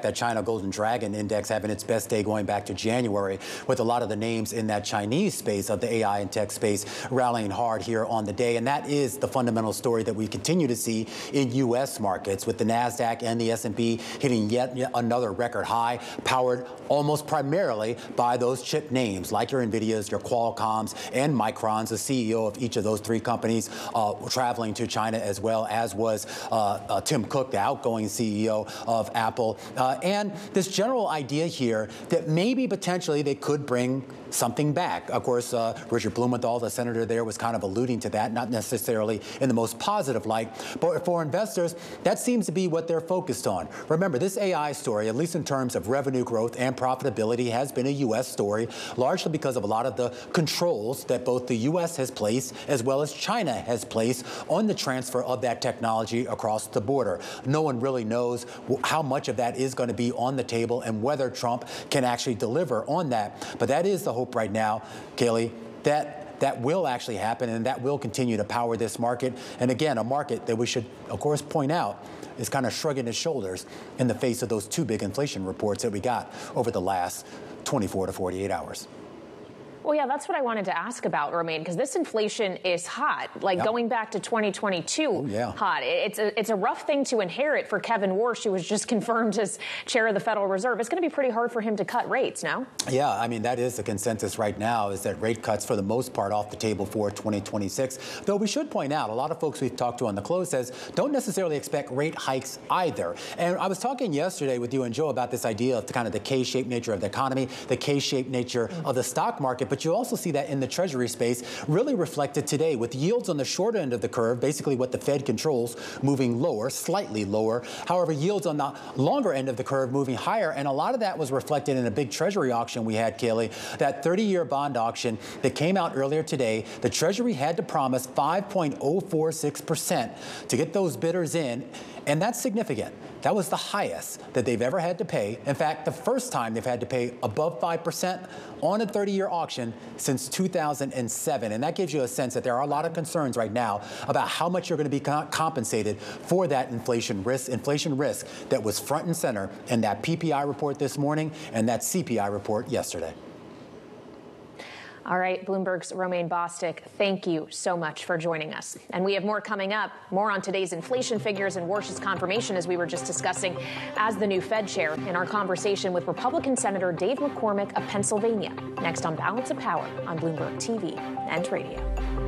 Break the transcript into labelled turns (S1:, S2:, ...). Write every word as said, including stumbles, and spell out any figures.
S1: that China Golden Dragon Index having its best day going back to January, with a lot of the names in that Chinese space of the A I and tech space rallying hard here on the day. And that is the fundamental story that we continue to see in U S markets, with the NASDAQ and the S and P hitting yet another record high, powered almost primarily by those chip names like your NVIDIAs, your Qualcomms, and Microns. The C E O of each of those three companies uh, traveling to China, as well as was uh, uh, Tim Cook, the outgoing C E O of Apple. Uh, and this general idea here that maybe potentially they could bring something back. Of course, uh, Richard Blumenthal, the senator there, was kind of alluding to that, not necessarily in the most positive light. But for investors, that seems to be what they're focused on. Remember, this A I story, at least in terms of revenue growth and profitability, has been a U S story, largely because of a lot of the controls that both the U S has placed as well as China has placed on the transfer of that technology across the border. No one really knows how much of that is going to be on the table and whether Trump can actually deliver on that. But that is the hope right now, Kayleigh, that that will actually happen, and that will continue to power this market. And again, a market that we should, of course, point out is kind of shrugging its shoulders in the face of those two big inflation reports that we got over the last twenty-four to forty-eight hours.
S2: Well, yeah, that's what I wanted to ask about, Romain, because this inflation is hot, like yep. going back to twenty twenty-two,
S1: oh, yeah.
S2: hot. It's a, it's a rough thing to inherit for Kevin Warsh, who was just confirmed as chair of the Federal Reserve. It's going to be pretty hard for him to cut rates, no?
S1: Yeah, I mean, that is the consensus right now, is that rate cuts, for the most part, off the table for twenty twenty-six. Though we should point out, a lot of folks we've talked to on the close says don't necessarily expect rate hikes either. And I was talking yesterday with you and Joe about this idea of the kind of the K-shaped nature of the economy, the K-shaped nature mm-hmm. of the stock market. But you also see that in the Treasury space, really reflected today, with yields on the short end of the curve, basically what the Fed controls, moving lower, slightly lower. However, yields on the longer end of the curve moving higher. And a lot of that was reflected in a big Treasury auction we had, Kayleigh, that thirty-year bond auction that came out earlier today. The Treasury had to promise five point oh four six percent to get those bidders in. And that's significant. That was the highest that they've ever had to pay. In fact, the first time they've had to pay above five percent on a thirty-year auction since two thousand seven. And that gives you a sense that there are a lot of concerns right now about how much you're going to be compensated for that inflation risk, inflation risk that was front and center in that P P I report this morning and that C P I report yesterday.
S2: All right, Bloomberg's Romain Bostick, thank you so much for joining us. And we have more coming up, more on today's inflation figures and Warsh's confirmation, as we were just discussing, as the new Fed chair, in our conversation with Republican Senator Dave McCormick of Pennsylvania. Next on Balance of Power on Bloomberg T V and radio.